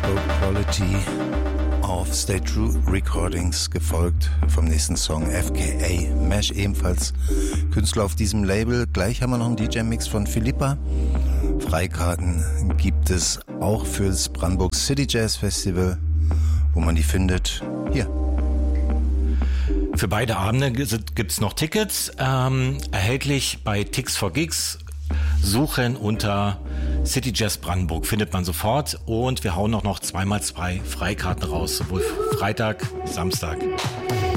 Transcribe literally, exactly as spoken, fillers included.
Quality auf Stay True Recordings, gefolgt vom nächsten Song F K A Mesh, ebenfalls Künstler auf diesem Label. Gleich haben wir noch einen D J-Mix von Philippa. Freikarten gibt es auch fürs Brandenburg City Jazz Festival. Wo man die findet, hier. Für beide Abende gibt es noch Tickets, ähm, erhältlich bei Tix for Gigs. Suchen unter City Jazz Brandenburg, findet man sofort. Und wir hauen auch noch zweimal zwei Freikarten raus, sowohl Freitag, Samstag.